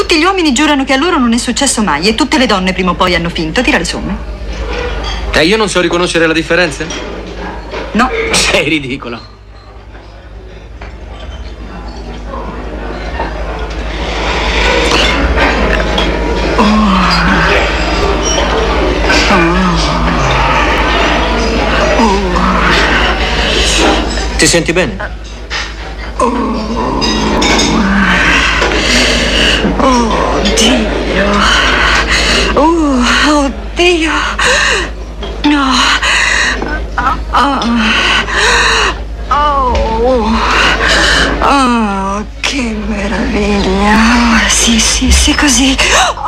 Tutti gli uomini giurano che a loro non è successo mai e tutte le donne prima o poi hanno finto. Tira le somme. E io non so riconoscere la differenza? No. Sei ridicolo. Ti senti bene? Oh Dio. Oh Dio. No. Oh, che meraviglia. Sì, così.